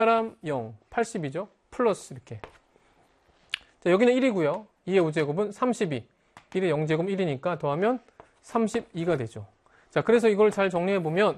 사람 0, 80이죠. 플러스 이렇게. 자, 여기는 1이고요. 2의 5제곱은 32. 1의 0제곱 1이니까 더하면 32가 되죠. 자, 그래서 이걸 잘 정리해 보면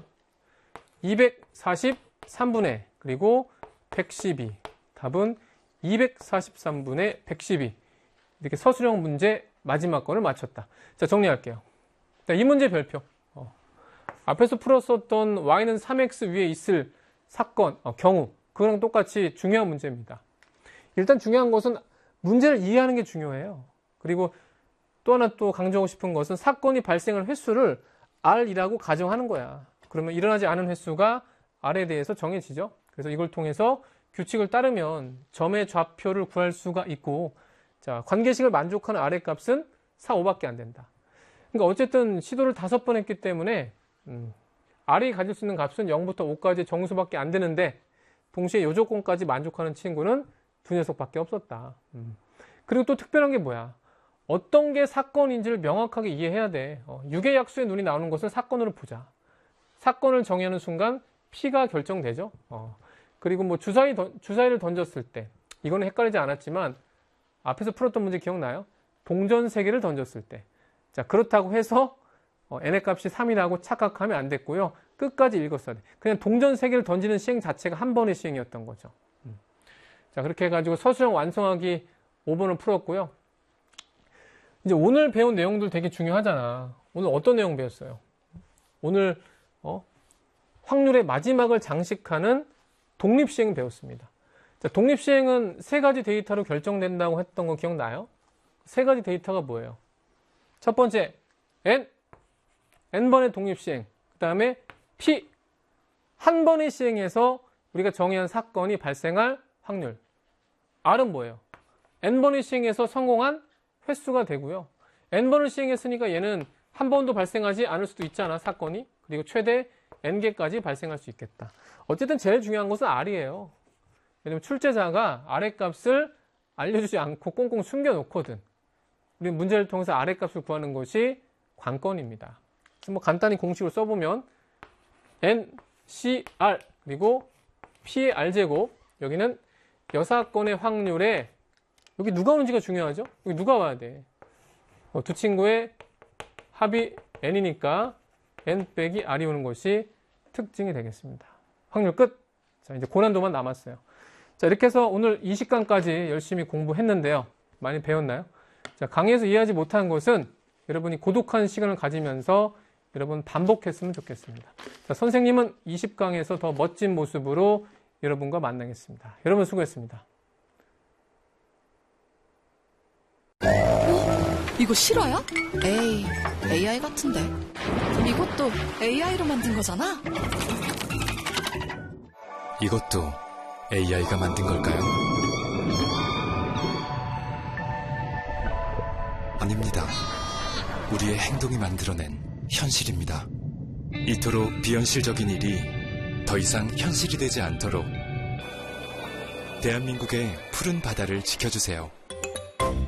243분의 그리고 112. 답은 243분의 112. 이렇게 서술형 문제 마지막 거를 맞췄다. 자, 정리할게요. 자, 이 문제 별표. 앞에서 풀었었던 y는 3x 위에 있을 사건, 경우. 그거랑 똑같이 중요한 문제입니다. 일단 중요한 것은 문제를 이해하는 게 중요해요. 그리고 또 하나 또 강조하고 싶은 것은 사건이 발생할 횟수를 R이라고 가정하는 거야. 그러면 일어나지 않은 횟수가 R에 대해서 정해지죠. 그래서 이걸 통해서 규칙을 따르면 점의 좌표를 구할 수가 있고, 자, 관계식을 만족하는 R의 값은 4, 5밖에 안 된다. 그러니까 어쨌든 시도를 5번 했기 때문에 R이 가질 수 있는 값은 0부터 5까지 정수밖에 안 되는데 동시에 요 조건까지 만족하는 친구는 두 녀석밖에 없었다. 그리고 또 특별한 게 뭐야? 어떤 게 사건인지를 명확하게 이해해야 돼. 유괴 약수의 눈이 나오는 것을 사건으로 보자. 사건을 정의하는 순간 P가 결정되죠. 그리고 뭐 주사위를 던졌을 때 이거는 헷갈리지 않았지만 앞에서 풀었던 문제 기억나요? 동전 3개를 던졌을 때. 자, 그렇다고 해서 n의 값이 3이라고 착각하면 안 됐고요. 끝까지 읽었어야 돼. 그냥 동전 3개를 던지는 시행 자체가 한 번의 시행이었던 거죠. 자, 그렇게 해가지고 서술형 완성하기 5번을 풀었고요. 이제 오늘 배운 내용들 되게 중요하잖아. 오늘 어떤 내용 배웠어요? 오늘 확률의 마지막을 장식하는 독립시행 배웠습니다. 자, 독립시행은 3가지 데이터로 결정된다고 했던 거 기억나요? 3가지 데이터가 뭐예요? 첫 번째, n번의 독립시행. 그 다음에 p, 한 번의 시행에서 우리가 정의한 사건이 발생할 확률. r은 뭐예요? n번의 시행에서 성공한 횟수가 되고요. n번을 시행했으니까 얘는 한 번도 발생하지 않을 수도 있잖아, 사건이. 그리고 최대 n개까지 발생할 수 있겠다. 어쨌든 제일 중요한 것은 r이에요. 왜냐면 출제자가 r의 값을 알려주지 않고 꽁꽁 숨겨놓거든. 우리 문제를 통해서 r의 값을 구하는 것이 관건입니다. 그래서 뭐 간단히 공식을 써보면 NCR 그리고 P의 R제곱, 여기는 여사건의 확률에 여기 누가 오는지가 중요하죠? 여기 누가 와야 돼? 두 친구의 합이 n이니까 n 빼기 r이 오는 것이 특징이 되겠습니다. 확률 끝. 자, 이제 고난도만 남았어요. 자, 이렇게 해서 오늘 이 시간까지 열심히 공부했는데요. 많이 배웠나요? 자, 강의에서 이해하지 못한 것은 여러분이 고독한 시간을 가지면서 여러분 반복했으면 좋겠습니다. 자, 선생님은 20강에서 더 멋진 모습으로 여러분과 만나겠습니다. 여러분 수고했습니다. 이거 실화야? 에이, AI 같은데. 이것도 AI로 만든 거잖아? 이것도 AI가 만든 걸까요? 아닙니다. 우리의 행동이 만들어낸 현실입니다. 이토록 비현실적인 일이 더 이상 현실이 되지 않도록 대한민국의 푸른 바다를 지켜주세요.